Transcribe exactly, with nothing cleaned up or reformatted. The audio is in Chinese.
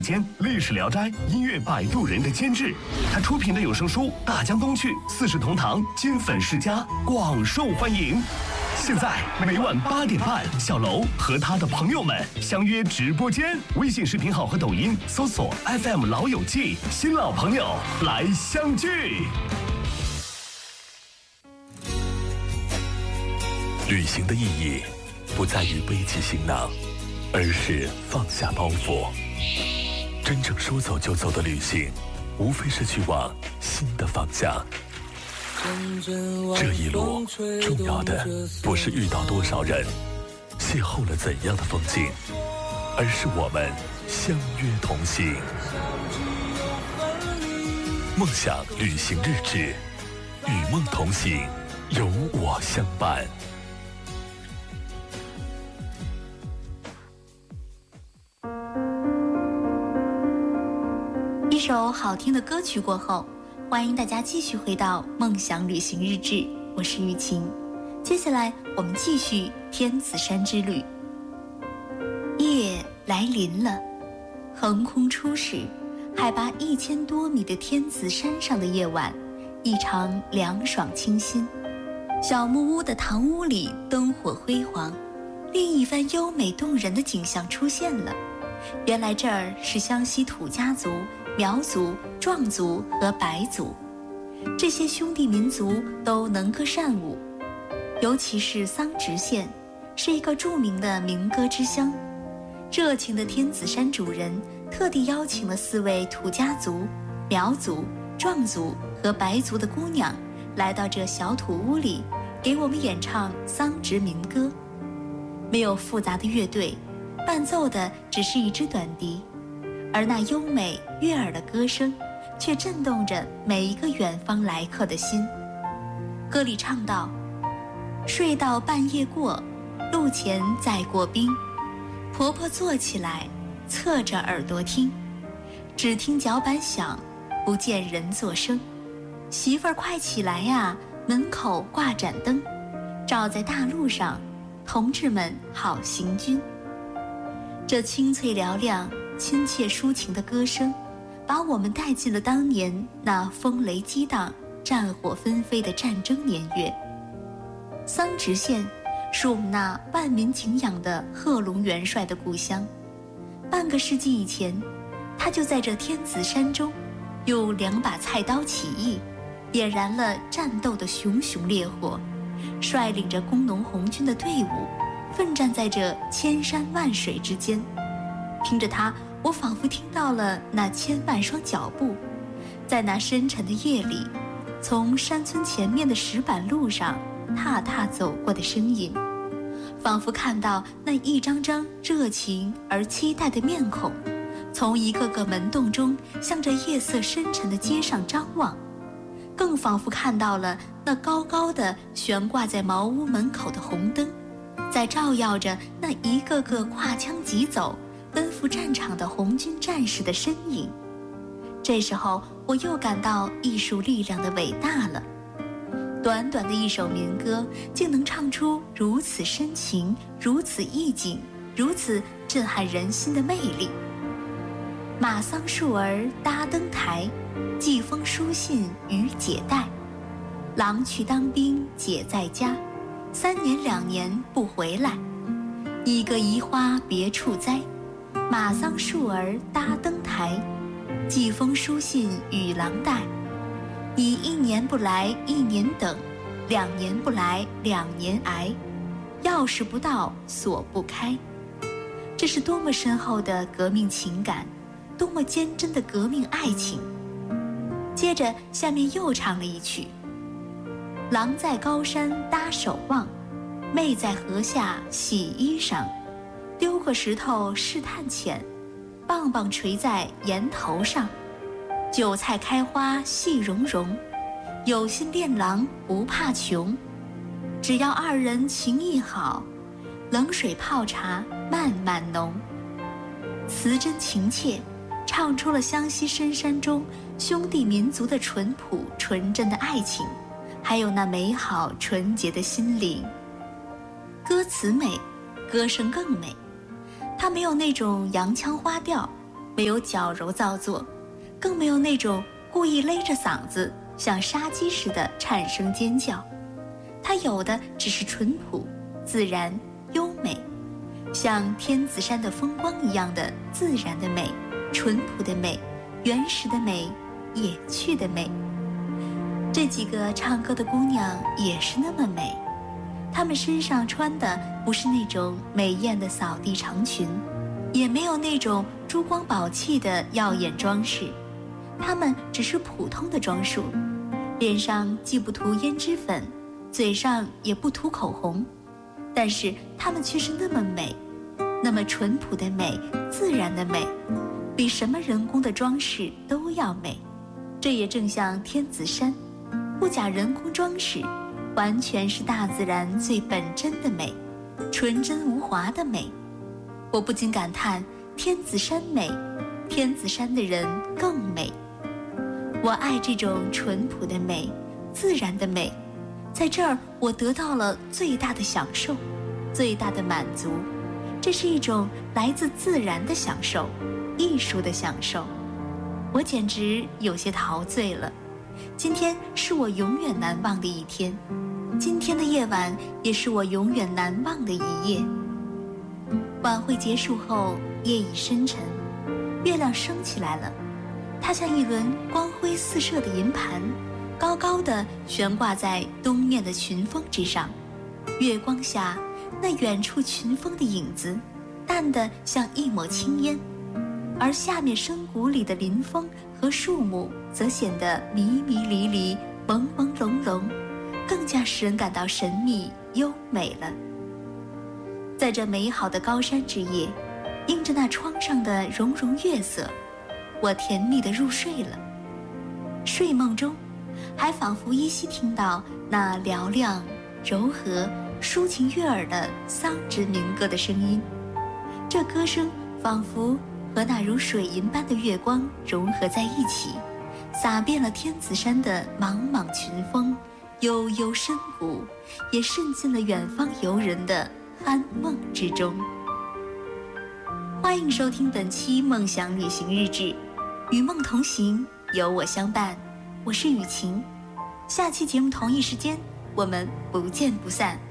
间历史聊斋音乐摆渡人的监制，他出品的有声书《大江东去》《四世同堂》《金粉世家》广受欢迎。现在每晚八点半，小楼和他的朋友们相约直播间，微信视频号和抖音搜索 F M 老友记，新老朋友来相聚。 旅行的意义不在于背起行囊，而是放下包袱。真正说走就走的旅行，无非是去往新的方向。这一路重要的不是遇到多少人，邂逅了怎样的风景，而是我们相约同行。梦想旅行日志，与梦同行，有我相伴。 一首好听的歌曲过后，欢迎大家继续回到梦想旅行日志，我是雨晴。接下来我们继续天子山之旅。夜来临了，横空出世，海拔一千多米的天子山上的夜晚异常凉爽清新。小木屋的堂屋里灯火辉煌，另一番优美动人的景象出现了。原来这儿是湘西土家族、苗族、壮族和白族，这些兄弟民族都能歌善舞，尤其是桑植县是一个著名的民歌之乡。热情的天子山主人特地邀请了四位土家族、苗族、壮族和白族的姑娘来到这小土屋里，给我们演唱桑植民歌。没有复杂的乐队，伴奏的只是一支短笛，而那优美悦耳的歌声却震动着每一个远方来客的心。歌里唱道：睡到半夜过，路前再过冰，婆婆坐起来，侧着耳朵听，只听脚板响，不见人作声。媳妇儿快起来呀，门口挂盏灯，照在大路上，同志们好行军。这清脆嘹亮、亲切抒情的歌声，把我们带进了当年那风雷激荡、战火纷飞的战争年月。桑植县是我们那万民敬仰的贺龙元帅的故乡。半个世纪以前，他就在这天子山中，用两把菜刀起义，点燃了战斗的熊熊烈火，率领着工农红军的队伍，奋战在这千山万水之间。听着他，我仿佛听到了那千万双脚步，在那深沉的夜里，从山村前面的石板路上踏踏走过的身影，仿佛看到那一张张热情而期待的面孔，从一个个门洞中向着夜色深沉的街上张望，更仿佛看到了那高高的悬挂在茅屋门口的红灯，在照耀着那一个个跨枪疾走奔赴战场的红军战士的身影。这时候我又感到艺术力量的伟大了。短短的一首民歌，竟能唱出如此深情、如此意境、如此震撼人心的魅力。马桑树儿搭灯台，寄封书信与姐带。郎去当兵姐在家，三年两年不回来。一个移花别处栽，马桑树儿搭灯台，寄封书信与郎带。你一年不来一年等，两年不来两年挨，钥匙不到锁不开。这是多么深厚的革命情感，多么坚贞的革命爱情。接着下面又唱了一曲：郎在高山搭守望，妹在河下洗衣裳。丢个石头试探浅，棒棒垂在岩头上。韭菜开花细茸茸，有心恋郎不怕穷。只要二人情谊好，冷水泡茶慢慢浓。词真情切，唱出了湘西深山中兄弟民族的淳朴纯真的爱情，还有那美好纯洁的心灵。歌词美，歌声更美。它没有那种洋腔花调， 没有矫揉造作，更没有那种故意勒着嗓子像杀鸡似的颤声尖叫。它有的只是淳朴、自然、优美，像天子山的风光一样的自然的美、淳朴的美、原始的美、野趣的美。这几个唱歌的姑娘也是那么美，她们身上穿的不是那种美艳的扫地长裙，也没有那种珠光宝气的耀眼装饰，她们只是普通的装束，脸上既不涂胭脂粉，嘴上也不涂口红，但是她们却是那么美，那么淳朴的美，自然的美，比什么人工的装饰都要美。这也正像天子山，不假人工装饰，完全是大自然最本真的美，纯真无华的美。我不禁感叹，天子山美，天子山的人更美。我爱这种淳朴的美，自然的美，在这儿我得到了最大的享受，最大的满足。这是一种来自自然的享受，艺术的享受。我简直有些陶醉了。今天是我永远难忘的一天，今天的夜晚也是我永远难忘的一夜。晚会结束后，夜已深沉，月亮升起来了，它像一轮光辉四射的银盘，高高的悬挂在东面的群峰之上。月光下，那远处群峰的影子淡得像一抹青烟，而下面深谷里的林峰和树木则显得迷迷离离、朦朦胧胧，更加使人感到神秘优美了。在这美好的高山之夜，映着那窗上的融融月色，我甜蜜地入睡了。睡梦中，还仿佛依稀听到那嘹亮、柔和、抒情悦耳的桑植民歌的声音。这歌声仿佛和那如水银般的月光融合在一起，洒遍了天子山的茫茫群峰，悠悠深谷，也渗进了远方游人的酣梦之中。欢迎收听本期梦想旅行日志，与梦同行，有我相伴，我是雨晴。下期节目同一时间，我们不见不散。